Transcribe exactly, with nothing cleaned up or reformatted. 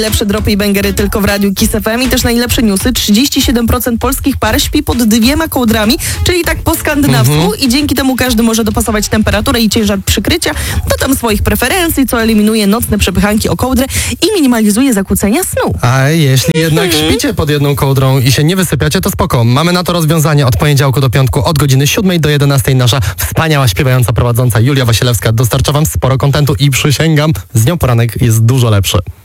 Lepsze dropy i bęgery tylko w Radiu Kiss F M i też najlepsze newsy. trzydzieści siedem procent polskich par śpi pod dwiema kołdrami, czyli tak po skandynawsku mhm. i dzięki temu każdy może dopasować temperaturę i ciężar przykrycia do tam swoich preferencji, co eliminuje nocne przepychanki o kołdrę i minimalizuje zakłócenia snu. A jeśli jednak śpicie pod jedną kołdrą i się nie wysypiacie, to spoko. Mamy na to rozwiązanie od poniedziałku do piątku od godziny siódmej do jedenastej. Nasza wspaniała śpiewająca prowadząca Julia Wasilewska dostarcza wam sporo kontentu i przysięgam, z nią poranek jest dużo lepszy.